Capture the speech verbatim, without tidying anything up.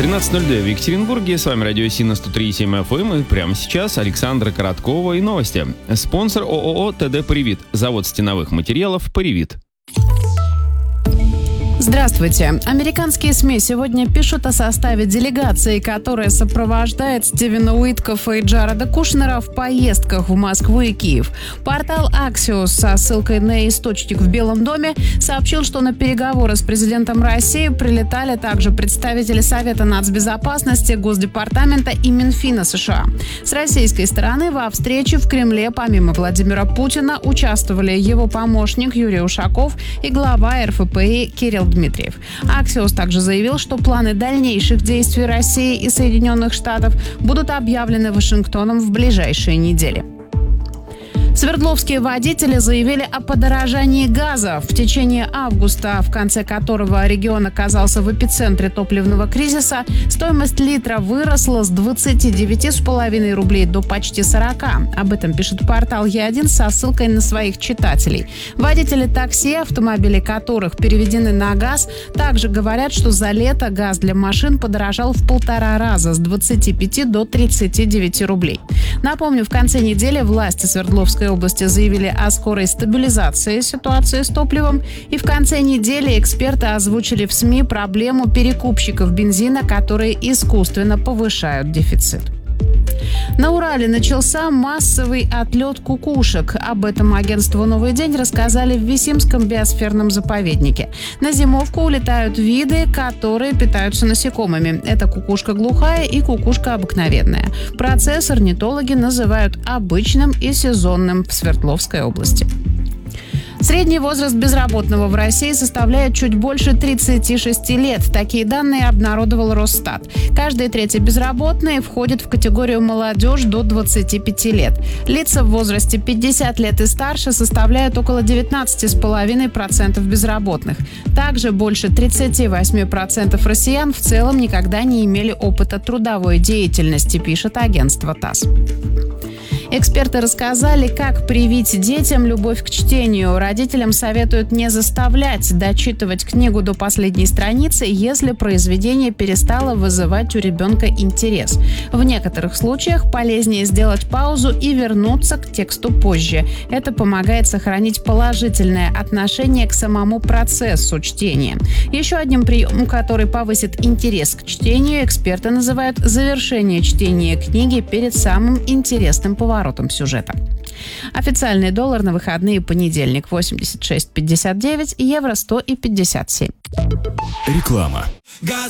тринадцать ноль два в Екатеринбурге. С вами радио Сина сто три и семь эф эм. И прямо сейчас Александра Короткова и новости. Спонсор ООО ТД «Привит». Завод стеновых материалов «Привит». Здравствуйте. Американские СМИ сегодня пишут о составе делегации, которая сопровождает Стивена Уиткоффа и Джареда Кушнера в поездках в Москву и Киев. Портал Axios со ссылкой на источник в Белом доме сообщил, что на переговоры с президентом России прилетали также представители Совета нацбезопасности, Госдепартамента и Минфина США. С российской стороны во встрече в Кремле помимо Владимира Путина участвовали его помощник Юрий Ушаков и глава эр эф пэ и Кирилл Дмитриев. Axios также заявил, что планы дальнейших действий России и Соединенных Штатов будут объявлены Вашингтоном в ближайшие недели. Свердловские водители заявили о подорожании газа. В течение августа, в конце которого регион оказался в эпицентре топливного кризиса, стоимость литра выросла с двадцати девяти с половиной рублей до почти сорока. Об этом пишет портал Е один со ссылкой на своих читателей. Водители такси, автомобили которых переведены на газ, также говорят, что за лето газ для машин подорожал в полтора раза, с двадцати пяти до тридцати девяти рублей. Напомню, в конце недели власти Свердловской области заявили о скорой стабилизации ситуации с топливом, и в конце недели эксперты озвучили в СМИ проблему перекупщиков бензина, которые искусственно повышают дефицит. На Урале начался массовый отлет кукушек. Об этом агентству «Новый день» рассказали в Висимском биосферном заповеднике. На зимовку улетают виды, которые питаются насекомыми. Это кукушка глухая и кукушка обыкновенная. Процесс орнитологи называют обычным и сезонным в Свердловской области. Средний возраст безработного в России составляет чуть больше тридцати шести лет. Такие данные обнародовал Росстат. Каждый третий безработный входит в категорию молодежь до двадцати пяти лет. Лица в возрасте пятьдесят лет и старше составляют около девятнадцати с половиной процентов безработных. Также больше тридцати восьми процентов россиян в целом никогда не имели опыта трудовой деятельности, пишет агентство ТАСС. Эксперты рассказали, как привить детям любовь к чтению. Родителям советуют не заставлять дочитывать книгу до последней страницы, если произведение перестало вызывать у ребенка интерес. В некоторых случаях полезнее сделать паузу и вернуться к тексту позже. Это помогает сохранить положительное отношение к самому процессу чтения. Еще одним приемом, который повысит интерес к чтению, эксперты называют завершение чтения книги перед самым интересным поворотом сюжета. Официальный доллар на выходные понедельник восемьдесят шесть пятьдесят девять, евро сто и пятьдесят семь. Реклама.